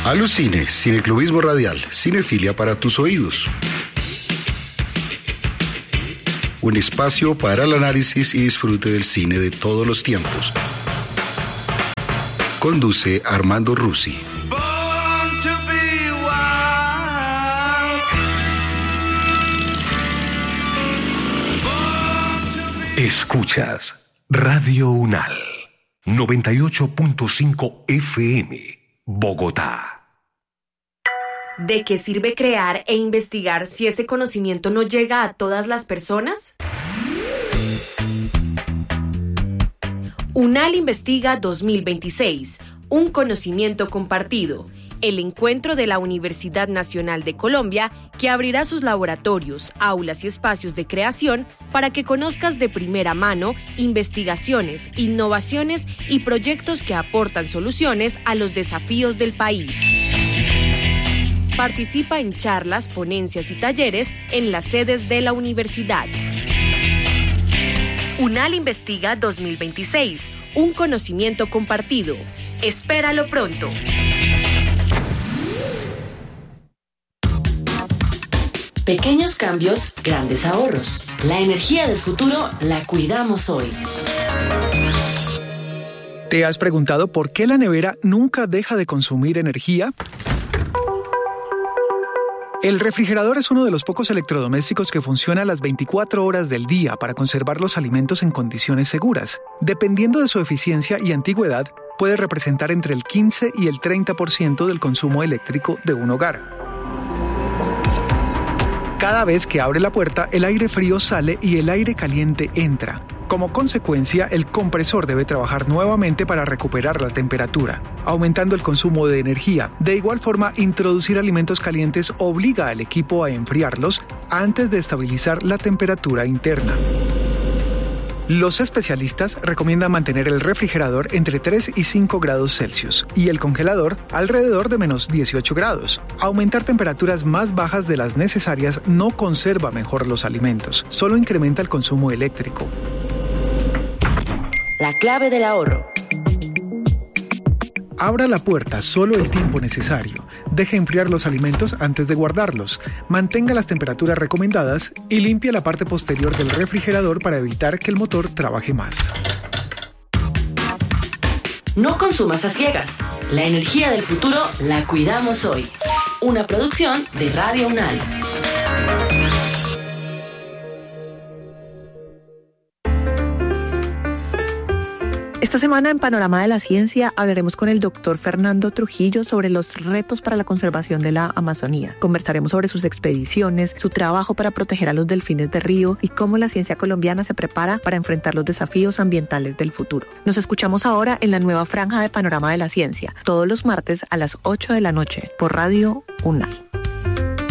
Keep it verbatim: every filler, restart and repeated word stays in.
Alucine, cineclubismo radial, cinefilia para tus oídos. Un espacio para el análisis y disfrute del cine de todos los tiempos. Conduce Armando Rusi. Escuchas Radio Unal, noventa y ocho punto cinco F M, Bogotá. ¿De qué sirve crear e investigar si ese conocimiento no llega a todas las personas? Unal Investiga dos mil veintiséis, un conocimiento compartido. El encuentro de la Universidad Nacional de Colombia que abrirá sus laboratorios, aulas y espacios de creación para que conozcas de primera mano investigaciones, innovaciones y proyectos que aportan soluciones a los desafíos del país. Participa en charlas, ponencias y talleres en las sedes de la universidad. Unal Investiga dos mil veintiséis, un conocimiento compartido. Espéralo pronto. Pequeños cambios, grandes ahorros. La energía del futuro la cuidamos hoy. ¿Te has preguntado por qué la nevera nunca deja de consumir energía? El refrigerador es uno de los pocos electrodomésticos que funciona las veinticuatro horas del día para conservar los alimentos en condiciones seguras. Dependiendo de su eficiencia y antigüedad, puede representar entre el quince y el treinta por ciento del consumo eléctrico de un hogar. Cada vez que abre la puerta, el aire frío sale y el aire caliente entra. Como consecuencia, el compresor debe trabajar nuevamente para recuperar la temperatura, aumentando el consumo de energía. De igual forma, introducir alimentos calientes obliga al equipo a enfriarlos antes de estabilizar la temperatura interna. Los especialistas recomiendan mantener el refrigerador entre tres y cinco grados Celsius y el congelador alrededor de menos dieciocho grados. Aumentar temperaturas más bajas de las necesarias no conserva mejor los alimentos, solo incrementa el consumo eléctrico. La clave del ahorro. Abra la puerta solo el tiempo necesario. Deje enfriar los alimentos antes de guardarlos. Mantenga las temperaturas recomendadas y limpie la parte posterior del refrigerador para evitar que el motor trabaje más. No consumas a ciegas. La energía del futuro la cuidamos hoy. Una producción de Radio Unal. Esta semana en Panorama de la Ciencia hablaremos con el doctor Fernando Trujillo sobre los retos para la conservación de la Amazonía. Conversaremos sobre sus expediciones, su trabajo para proteger a los delfines de río y cómo la ciencia colombiana se prepara para enfrentar los desafíos ambientales del futuro. Nos escuchamos ahora en la nueva franja de Panorama de la Ciencia, todos los martes a las ocho de la noche por Radio Unal.